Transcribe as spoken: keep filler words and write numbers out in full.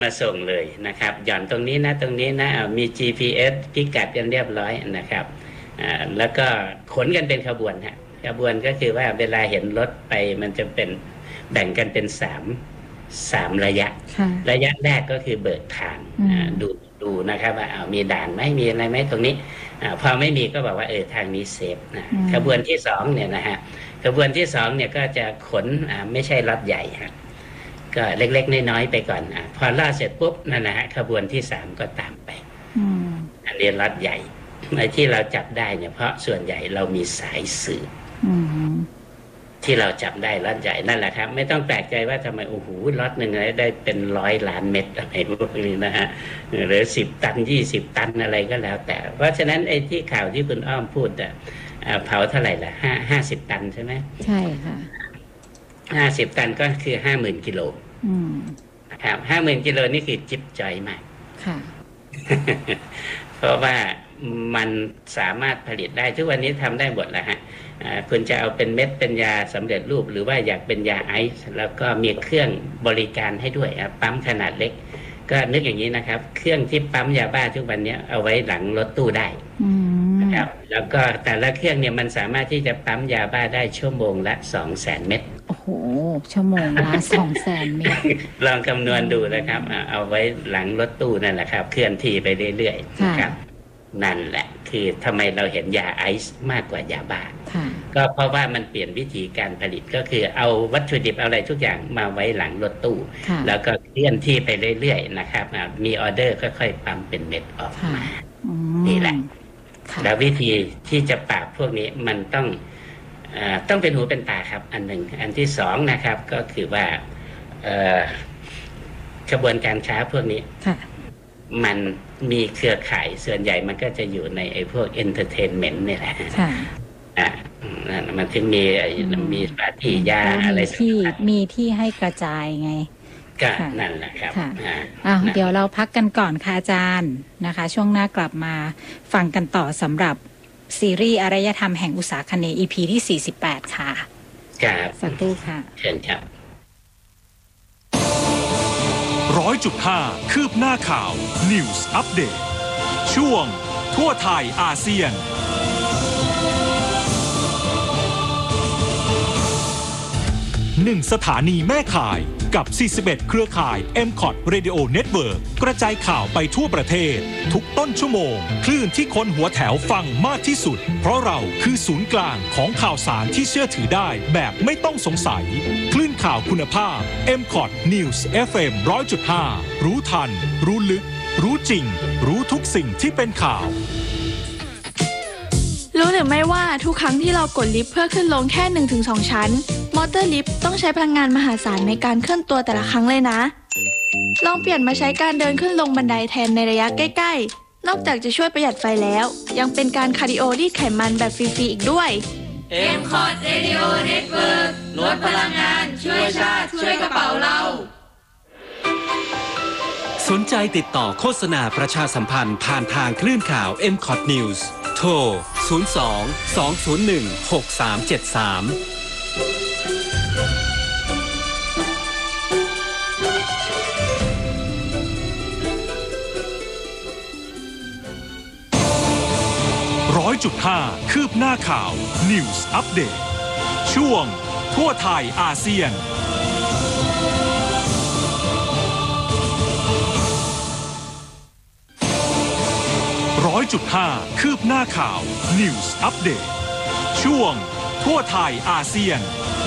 มาส่งเลยนะครับหย่อนตรงนี้นะตรงนี้นะมี จี พี เอส พิกัดกันเรียบร้อยนะครับแล้วก็ขนกันเป็นขบวนฮะขบวนก็คือว่าเวลาเห็นรถไปมันจะเป็นแบ่งกันเป็นสามสามระยะระยะแรกก็คือเบิกทางดูดูนะครับว่าเอามีด่านไหมมีอะไรไหมตรงนี้พอไม่มีก็บอกว่าเออทางนี้เซฟนะขบวนที่สองเนี่ยนะฮะขบวนที่สองเนี่ยก็จะขนไม่ใช่รถใหญ่ฮะก็เล็กๆน้อยๆไปก่อนอ่ะพอล่าเสร็จปุ๊บนั่นนะฮะขบวนที่สามก็ตามไปอันนี้รถใหญ่ไอ้ที่เราจับได้เนี่ยเพราะส่วนใหญ่เรามีสายสื่อที่เราจับได้รถใหญ่นั่นแหละครับไม่ต้องแปลกใจว่าทำไมโอ้โหรถหนึ่งได้เป็นร้อยล้านเม็ดอะไรพวกนี้นะฮะหรือสิบตันยี่สิบตันอะไรก็แล้วแต่เพราะฉะนั้นไอ้ที่ข่าวที่คุณอ้อมพูดอ่ะเผาเท่าไหร่ละห้าห้าสิบตันใช่ไหมใช่ค่ะห้าสิบตันก็คือห้าหมื่นกิโลนะครับห้าหมื่นกิโลนี่คือจิ๊บจอยมากค่ะเพราะว่ามันสามารถผลิตได้ทุกวันนี้ทำได้หมดแล้วฮะคุณจะเอาเป็นเม็ดเป็นยาสำเร็จรูปหรือว่าอยากเป็นยาไอซ์แล้วก็มีเครื่องบริการให้ด้วยปั๊มขนาดเล็กก็นึกอย่างนี้นะครับเครื่องที่ปั๊มยาบ้าทุกวันนี้เอาไว้หลังรถตู้ได้นะครับแล้วก็แต่ละเครื่องเนี่ยมันสามารถที่จะปั๊มยาบ้าได้ชั่วโมงละสองแสนเม็ดโอ้โหชั่วโมงละสองแสนเม็ดลองคำนวณดูนะครับเอาไว้หลังรถตู้นั่นแหละครับเคลื่อนที่ไปเรื่อยๆนะครับนั่นแหละคือทำไมเราเห็นยาไอซ์มากกว่ายาบ้าก็เพราะว่ามันเปลี่ยนวิธีการผลิตก็คือเอาวัตถุดิบอะไรทุกอย่างมาไว้หลังรถตู้แล้วก็เคลื่อนที่ไปเรื่อยๆนะครับมีออเดอร์ค่อยๆปั๊มเป็นเม็ดออกมานี่แหละแล้ววิธีที่จะปราบพวกนี้มันต้องต้องเป็นหูเป็นตาครับอันหนึ่งอันที่สองนะครับก็คือว่ากระบวนการค้าพวกนี้มันมีเครือข่ายส่วนใหญ่มันก็จะอยู่ในไอ้พวกเอนเตอร์เทนเมนต์นี่แหละอ่ามันถึงมีมีปาร์ตี้ยาอะไรที่มีที่ให้กระจายไงก็นั่นแหละครับอ่าเดี๋ยวเราพักกันก่อนค่ะอาจารย์นะคะช่วงหน้ากลับมาฟังกันต่อสำหรับซีรีส์อารยธรรมแห่งอุษาคเนย์ อี พี ที่สี่สิบแปดค่ะครับสักครู่ค่ะเชิญครับร้อยจุดห้าคืบหน้าข่าว News Update ช่วงทั่วไทยอาเซียนหนึ่งสถานีแม่ข่ายกับสี่สิบเอ็ดเครือข่าย เอ็ม คอท Radio Network กระจายข่าวไปทั่วประเทศทุกต้นชั่วโมงคลื่นที่คนหัวแถวฟังมากที่สุดเพราะเราคือศูนย์กลางของข่าวสารที่เชื่อถือได้แบบไม่ต้องสงสัยคลื่นข่าวคุณภาพ เอ็ม คอท News เอฟ เอ็ม หนึ่งร้อยจุดห้า รู้ทันรู้ลึกรู้จริงรู้ทุกสิ่งที่เป็นข่าวรู้หรือไม่ว่าทุกครั้งที่เรากดลิฟต์เพื่อขึ้นลงแค่ หนึ่งถึงสอง ชั้นมอเตอร์ลิฟต์ต้องใช้พลังงานมหาศาลในการเคลื่อนตัวแต่ละครั้งเลยนะลองเปลี่ยนมาใช้การเดินขึ้นลงบันไดแทนในระยะใกล้ๆนอกจากจะช่วยประหยัดไฟแล้วยังเป็นการคาร์ดิโอรีดไขมันแบบฟรีๆอีกด้วยเอ็ม คอท Radio Network ลดพลังงานช่วยชาติช่วยกระเป๋าเราสนใจติดต่อโฆษณาประชาสัมพันธ์ผ่านทางคลื่นข่าว เอ็ม คอท News โทร ศูนย์ สอง สอง ศูนย์ หนึ่ง หก สาม เจ็ด สามร้อยจุดห้าคืบหน้าข่าว News Update ช่วงทั่วไทยอาเซียนร้อยจุดห้าคืบหน้าข่าว News Update ช่วงทั่วไทยอาเซียน